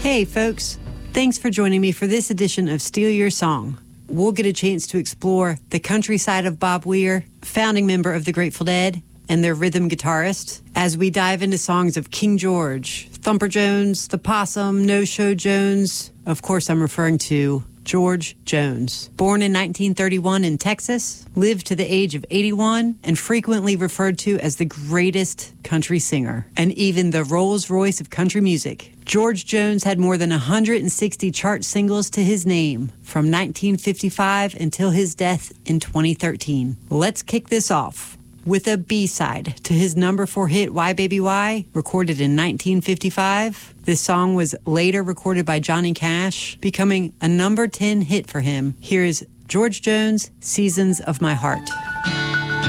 Hey, folks. Thanks for joining me for this edition of Steal Your Song. We'll get a chance to explore the country side of Bob Weir, founding member of the Grateful Dead, and their rhythm guitarist, as we dive into songs of King George, Thumper Jones, The Possum, No Show Jones. Of course, I'm referring to George Jones. Born in 1931 in Texas, lived to the age of 81, and frequently referred to as the greatest country singer, and even the Rolls-Royce of country music. George Jones had more than 160 chart singles to his name from 1955 until his death in 2013. Let's kick this off with a B-side to his number 4 hit, Why Baby Why, recorded in 1955. This song was later recorded by Johnny Cash, becoming a number 10 hit for him. Here is George Jones, Seasons of My Heart.